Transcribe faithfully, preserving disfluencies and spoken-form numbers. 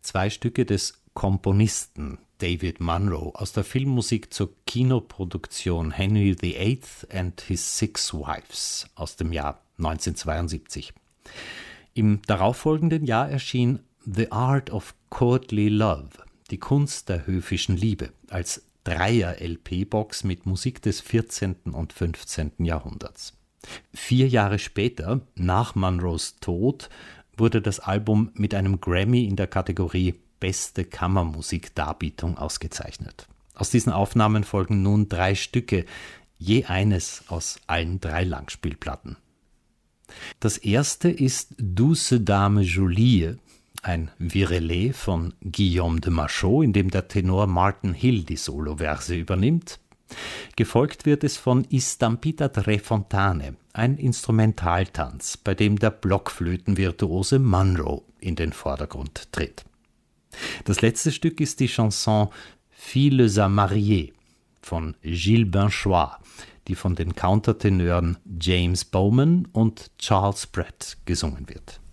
zwei Stücke des Komponisten David Munro aus der Filmmusik zur Kinoproduktion Henry the Eighth and His Six Wives aus dem Jahr neunzehnhundertzweiundsiebzig. Im darauffolgenden Jahr erschien The Art of Courtly Love, die Kunst der höfischen Liebe, als Dreier-L P-Box mit Musik des vierzehnten und fünfzehnten Jahrhunderts. Vier Jahre später, nach Munros Tod, wurde das Album mit einem Grammy in der Kategorie Beste Kammermusikdarbietung ausgezeichnet. Aus diesen Aufnahmen folgen nun drei Stücke, je eines aus allen drei Langspielplatten. Das erste ist Douce Dame Jolie, ein Virelais von Guillaume de Machaut, in dem der Tenor Martin Hill die Soloverse übernimmt. Gefolgt wird es von Istampita tre Fontane, ein Instrumentaltanz, bei dem der Blockflötenvirtuose Munro in den Vordergrund tritt. Das letzte Stück ist die Chanson Filles à marier von Gilles Binchois, die von den Countertenören James Bowman und Charles Brett gesungen wird.